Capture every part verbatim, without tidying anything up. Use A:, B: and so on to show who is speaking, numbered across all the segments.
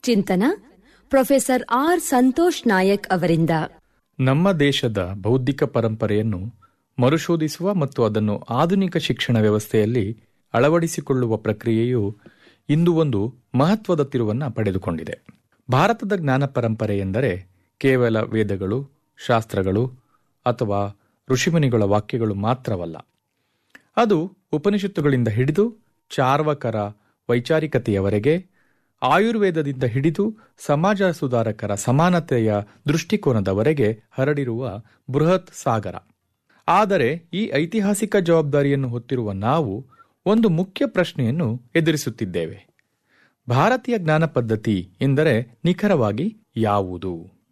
A: ಚಿಂತನ professor R Santosh Nayak ಅವರಿಂದ.
B: ನಮ್ಮ ದೇಶದ ಬೌದ್ಧಿಕ ಪರಂಪರೆಯನ್ನು ಮರುಶೋಧಿಸುವ ಮತ್ತು ಅದನ್ನು ಆಧುನಿಕ ಶಿಕ್ಷಣ ವ್ಯವಸ್ಥೆಯಲ್ಲಿ ಅಳವಡಿಸಿಕೊಳ್ಳುವ ಪ್ರಕ್ರಿಯೆಯು ಇಂದು ಒಂದು ಮಹತ್ವದ ತಿರುವನ್ನು ಪಡೆದುಕೊಂಡಿದೆ. ಭಾರತದ ಜ್ಞಾನ ಪರಂಪರೆ ಎಂದರೆ ಕೇವಲ ವೇದಗಳು, ಶಾಸ್ತ್ರಗಳು ಅಥವಾ ಋಷಿಮುನಿಗಳ ವಾಕ್ಯಗಳು ಮಾತ್ರವಲ್ಲ. ಅದು ಉಪನಿಷತ್ತುಗಳಿಂದ ಹಿಡಿದು ಚಾರ್ವಾಕರ ವೈಚಾರಿಕತೆಯವರೆಗೆ, ಆಯುರ್ವೇದದಿಂದ ಹಿಡಿದು ಸಮಾಜ ಸುಧಾರಕರ ಸಮಾನತೆಯ ದೃಷ್ಟಿಕೋನದವರೆಗೆ ಹರಡಿರುವ ಬೃಹತ್ ಸಾಗರ. ಆದರೆ ಈ ಐತಿಹಾಸಿಕ ಜವಾಬ್ದಾರಿಯನ್ನು ಹೊತ್ತಿರುವ ನಾವು ಒಂದು ಮುಖ್ಯ ಪ್ರಶ್ನೆಯನ್ನು ಎದುರಿಸುತ್ತಿದ್ದೇವೆ. ಭಾರತೀಯ ಜ್ಞಾನ ಪದ್ಧತಿ ಎಂದರೆ ನಿಖರವಾಗಿ ಯಾವುದು?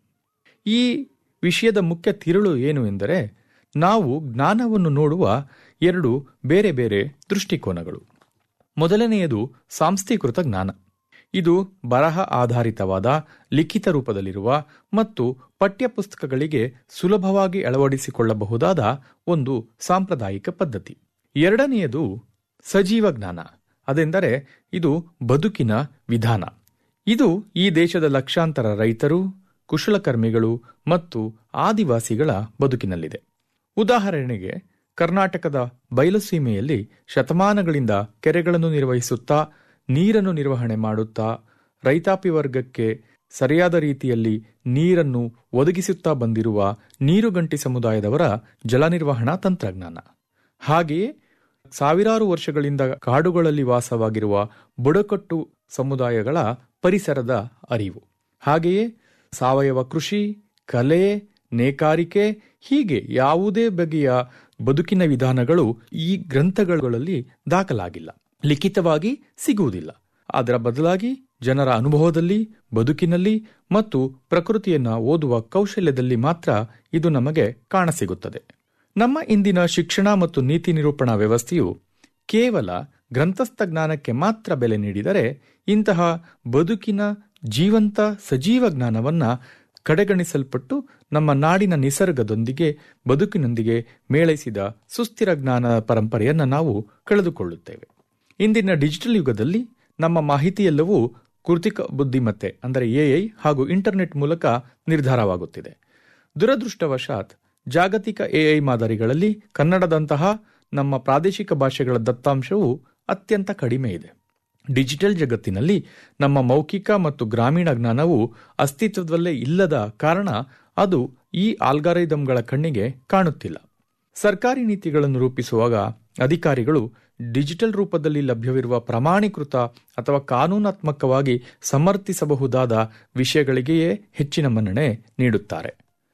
B: ಈ ವಿಷಯದ ಮುಖ್ಯ ತಿರುಳು ಏನು ಎಂದರೆ, ನಾವು ಜ್ಞಾನವನ್ನು ನೋಡುವ ಎರಡು ಬೇರೆ ಬೇರೆ ದೃಷ್ಟಿಕೋನಗಳು. ಮೊದಲನೆಯದು ಸಾಂಸ್ಥೀಕೃತ ಜ್ಞಾನ. ಇದು ಬರಹ ಆಧಾರಿತವಾದ, ಲಿಖಿತ ರೂಪದಲ್ಲಿರುವ ಮತ್ತು ಪಠ್ಯಪುಸ್ತಕಗಳಿಗೆ ಸುಲಭವಾಗಿ ಅಳವಡಿಸಿಕೊಳ್ಳಬಹುದಾದ ಒಂದು ಸಾಂಪ್ರದಾಯಿಕ ಪದ್ಧತಿ. ಎರಡನೆಯದು ಸಜೀವ ಜ್ಞಾನ. ಅದೆಂದರೆ ಇದು ಬದುಕಿನ ವಿಧಾನ. ಇದು ಈ ದೇಶದ ಲಕ್ಷಾಂತರ ರೈತರು, ಕುಶಲಕರ್ಮಿಗಳು ಮತ್ತು ಆದಿವಾಸಿಗಳ ಬದುಕಿನಲ್ಲಿದೆ. ಉದಾಹರಣೆಗೆ, ಕರ್ನಾಟಕದ ಬಯಲುಸೀಮೆಯಲ್ಲಿ ಶತಮಾನಗಳಿಂದ ಕೆರೆಗಳನ್ನು ನಿರ್ವಹಿಸುತ್ತಾ, ನೀರನ್ನು ನಿರ್ವಹಣೆ ಮಾಡುತ್ತಾ, ರೈತಾಪಿ ವರ್ಗಕ್ಕೆ ಸರಿಯಾದ ರೀತಿಯಲ್ಲಿ ನೀರನ್ನು ಒದಗಿಸುತ್ತಾ ಬಂದಿರುವ ನೀರುಗಂಟಿ ಸಮುದಾಯದವರ ಜಲನಿರ್ವಹಣಾ ತಂತ್ರಜ್ಞಾನ. ಹಾಗೆಯೇ ಸಾವಿರಾರು ವರ್ಷಗಳಿಂದ ಕಾಡುಗಳಲ್ಲಿ ವಾಸವಾಗಿರುವ ಬುಡಕಟ್ಟು ಸಮುದಾಯಗಳ ಪರಿಸರದ ಅರಿವು. ಹಾಗೆಯೇ ಸಾವಯವ ಕೃಷಿ, ಕಲೆ, ನೇಕಾರಿಕೆ, ಹೀಗೆ ಯಾವುದೇ ಬಗೆಯ ಬದುಕಿನ ವಿಧಾನಗಳು ಈ ಗ್ರಂಥಗಳಲ್ಲಿ ದಾಖಲಾಗಿಲ್ಲ, ಲಿಖಿತವಾಗಿ ಸಿಗುವುದಿಲ್ಲ. ಅದರ ಬದಲಾಗಿ ಜನರ ಅನುಭವದಲ್ಲಿ, ಬದುಕಿನಲ್ಲಿ ಮತ್ತು ಪ್ರಕೃತಿಯನ್ನು ಓದುವ ಕೌಶಲ್ಯದಲ್ಲಿ ಮಾತ್ರ ಇದು ನಮಗೆ ಕಾಣಸಿಗುತ್ತದೆ. ನಮ್ಮ ಇಂದಿನ ಶಿಕ್ಷಣ ಮತ್ತು ನೀತಿ ನಿರೂಪಣಾ ವ್ಯವಸ್ಥೆಯು ಕೇವಲ ಗ್ರಂಥಸ್ಥ ಜ್ಞಾನಕ್ಕೆ ಮಾತ್ರ ಬೆಲೆ ನೀಡಿದರೆ, ಇಂತಹ ಬದುಕಿನ ಜೀವಂತ ಸಜೀವ ಜ್ಞಾನವನ್ನು ಕಡೆಗಣಿಸಲ್ಪಟ್ಟು ನಮ್ಮ ನಾಡಿನ ನಿಸರ್ಗದೊಂದಿಗೆ, ಬದುಕಿನೊಂದಿಗೆ ಮೇಳೈಸಿದ ಸುಸ್ಥಿರ ಜ್ಞಾನ ಪರಂಪರೆಯನ್ನು ನಾವು ಕಳೆದುಕೊಳ್ಳುತ್ತೇವೆ. ಇಂದಿನ ಡಿಜಿಟಲ್ ಯುಗದಲ್ಲಿ ನಮ್ಮ ಮಾಹಿತಿಯೆಲ್ಲವೂ ಕೃತಿಕ ಬುದ್ಧಿಮತ್ತೆ ಅಂದರೆ ಎಐ ಹಾಗೂ ಇಂಟರ್ನೆಟ್ ಮೂಲಕ ನಿರ್ಧಾರವಾಗುತ್ತಿದೆ. ದುರದೃಷ್ಟವಶಾತ್ ಜಾಗತಿಕ ಎಐ ಮಾದರಿಗಳಲ್ಲಿ ಕನ್ನಡದಂತಹ ನಮ್ಮ ಪ್ರಾದೇಶಿಕ ಭಾಷೆಗಳ ದತ್ತಾಂಶವು ಅತ್ಯಂತ ಕಡಿಮೆ ಇದೆ. ಡಿಜಿಟಲ್ ಜಗತ್ತಿನಲ್ಲಿ ನಮ್ಮ ಮೌಖಿಕ ಮತ್ತು ಗ್ರಾಮೀಣ ಜ್ಞಾನವು ಅಸ್ತಿತ್ವದಲ್ಲೇ ಇಲ್ಲದ ಕಾರಣ ಅದು ಈ ಆಲ್ಗಾರಿದಮ್ಗಳ ಕಣ್ಣಿಗೆ ಕಾಣುತ್ತಿಲ್ಲ. ಸರ್ಕಾರಿ ನೀತಿಗಳನ್ನು ರೂಪಿಸುವಾಗ ಅಧಿಕಾರಿಗಳು ಡಿಜಿಟಲ್ ರೂಪದಲ್ಲಿ ಲಭ್ಯವಿರುವ ಪ್ರಮಾಣೀಕೃತ ಅಥವಾ ಕಾನೂನಾತ್ಮಕವಾಗಿ ಸಮರ್ಥಿಸಬಹುದಾದ ವಿಷಯಗಳಿಗೆಯೇ ಹೆಚ್ಚಿನ ಮನ್ನಣೆ ನೀಡುತ್ತಾರೆ.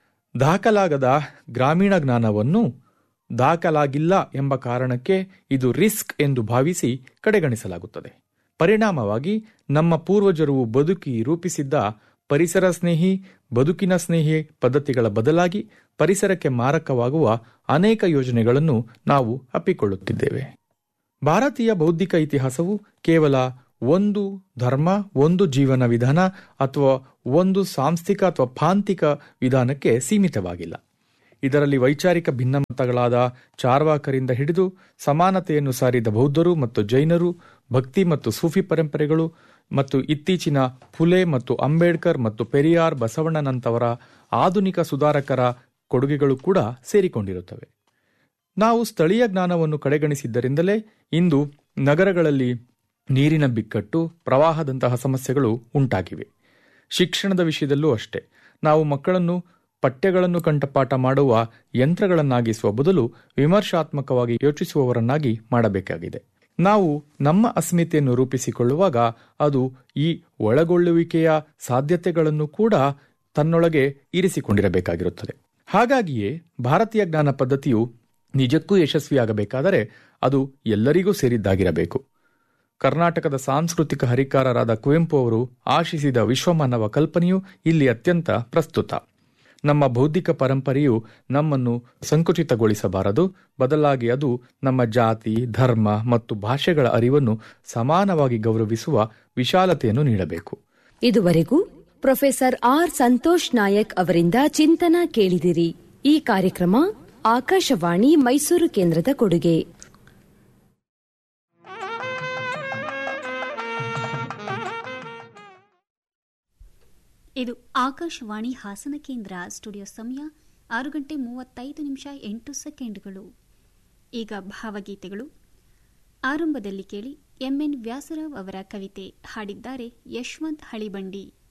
B: ದಾಖಲಾಗದ ಗ್ರಾಮೀಣ ಜ್ಞಾನವನ್ನು ದಾಖಲಾಗಿಲ್ಲ ಎಂಬ ಕಾರಣಕ್ಕೆ ಇದು ರಿಸ್ಕ್ ಎಂದು ಭಾವಿಸಿ ಕಡೆಗಣಿಸಲಾಗುತ್ತದೆ. ಪರಿಣಾಮವಾಗಿ ನಮ್ಮ ಪೂರ್ವಜರು ಬದುಕಿ ರೂಪಿಸಿದ್ದ ಪರಿಸರ ಸ್ನೇಹಿ, ಬದುಕಿನ ಸ್ನೇಹಿ ಪದ್ಧತಿಗಳ ಬದಲಾಗಿ ಪರಿಸರಕ್ಕೆ ಮಾರಕವಾಗುವ ಅನೇಕ ಯೋಜನೆಗಳನ್ನು ನಾವು ಅಪ್ಪಿಕೊಳ್ಳುತ್ತಿದ್ದೇವೆ. ಭಾರತೀಯ ಬೌದ್ಧಿಕ ಇತಿಹಾಸವು ಕೇವಲ ಒಂದು ಧರ್ಮ, ಒಂದು ಜೀವನ ವಿಧಾನ ಅಥವಾ ಒಂದು ಸಾಂಸ್ಥಿಕ ಅಥವಾ ಪಾಂತಿಕ ವಿಧಾನಕ್ಕೆ ಸೀಮಿತವಾಗಿಲ್ಲ. ಇದರಲ್ಲಿ ವೈಚಾರಿಕ ಭಿನ್ನಮತಗಳಾದ ಚಾರ್ವಾಕರಿಂದ ಹಿಡಿದು ಸಮಾನತೆಯನ್ನು ಸಾರಿದ ಬೌದ್ಧರು ಮತ್ತು ಜೈನರು, ಭಕ್ತಿ ಮತ್ತು ಸೂಫಿ ಪರಂಪರೆಗಳು ಮತ್ತು ಇತ್ತೀಚಿನ ಫುಲೆ ಮತ್ತು ಅಂಬೇಡ್ಕರ್ ಮತ್ತು ಪೆರಿಯಾರ್, ಬಸವಣ್ಣನಂತವರ ಆಧುನಿಕ ಸುಧಾರಕರ ಕೊಡುಗೆಗಳು ಕೂಡ ಸೇರಿಕೊಂಡಿರುತ್ತವೆ. ನಾವು ಸ್ಥಳೀಯ ಜ್ಞಾನವನ್ನು ಕಡೆಗಣಿಸಿದ್ದರಿಂದಲೇ ಇಂದು ನಗರಗಳಲ್ಲಿ ನೀರಿನ ಬಿಕ್ಕಟ್ಟು, ಪ್ರವಾಹದಂತಹ ಸಮಸ್ಯೆಗಳು ಉಂಟಾಗಿವೆ. ಶಿಕ್ಷಣದ ವಿಷಯದಲ್ಲೂ ಅಷ್ಟೇ. ನಾವು ಮಕ್ಕಳನ್ನು ಪಠ್ಯಗಳನ್ನು ಕಂಠಪಾಠ ಮಾಡುವ ಯಂತ್ರಗಳನ್ನಾಗಿಸುವ ಬದಲು ವಿಮರ್ಶಾತ್ಮಕವಾಗಿ ಯೋಚಿಸುವವರನ್ನಾಗಿ ಮಾಡಬೇಕಾಗಿದೆ. ನಾವು ನಮ್ಮ ಅಸ್ಮಿತೆಯನ್ನು ರೂಪಿಸಿಕೊಳ್ಳುವಾಗ ಅದು ಈ ಒಳಗೊಳ್ಳುವಿಕೆಯ ಸಾಧ್ಯತೆಗಳನ್ನು ಕೂಡ ತನ್ನೊಳಗೆ ಇರಿಸಿಕೊಂಡಿರಬೇಕಾಗಿರುತ್ತದೆ. ಹಾಗಾಗಿಯೇ ಭಾರತೀಯ ಜ್ಞಾನ ಪದ್ಧತಿಯು ನಿಜಕ್ಕೂ ಯಶಸ್ವಿಯಾಗಬೇಕಾದರೆ ಅದು ಎಲ್ಲರಿಗೂ ಸೇರಿದ್ದಾಗಿರಬೇಕು. ಕರ್ನಾಟಕದ ಸಾಂಸ್ಕೃತಿಕ ಹರಿಕಾರರಾದ ಕುವೆಂಪು ಅವರು ಆಶಿಸಿದ ವಿಶ್ವಮಾನವ ಕಲ್ಪನೆಯು ಇಲ್ಲಿ ಅತ್ಯಂತ ಪ್ರಸ್ತುತ. ನಮ್ಮ ಬೌದ್ಧಿಕ ಪರಂಪರೆಯು ನಮ್ಮನ್ನು ಸಂಕುಚಿತಗೊಳಿಸಬಾರದು, ಬದಲಾಗಿ ಅದು ನಮ್ಮ ಜಾತಿ, ಧರ್ಮ ಮತ್ತು ಭಾಷೆಗಳ ಅರಿವನ್ನು ಸಮಾನವಾಗಿ ಗೌರವಿಸುವ ವಿಶಾಲತೆಯನ್ನು ನೀಡಬೇಕು.
A: ಇದುವರೆಗೂ ಪ್ರೊಫೆಸರ್ ಆರ್ ಸಂತೋಷ್ ನಾಯಕ್ ಅವರಿಂದ ಚಿಂತನ ಕೇಳಿದಿರಿ. ಈ ಕಾರ್ಯಕ್ರಮ ಆಕಾಶವಾಣಿ ಮೈಸೂರು ಕೇಂದ್ರದ ಕೊಡುಗೆ.
C: ಇದು ಆಕಾಶವಾಣಿ ಹಾಸನ ಕೇಂದ್ರ. ಸ್ಟುಡಿಯೋ ಸಮಯ ಆರು ಗಂಟೆ ಮೂವತ್ತೈದು ನಿಮಿಷ ಎಂಟು ಸೆಕೆಂಡ್ಗಳು. ಈಗ ಭಾವಗೀತೆಗಳು. ಆರಂಭದಲ್ಲಿ ಕೇಳಿ ಎಂಎನ್ ವ್ಯಾಸರಾವ್ ಅವರ ಕವಿತೆ. ಹಾಡಿದ್ದಾರೆ ಯಶವಂತ್ ಹಳಿಬಂಡಿ.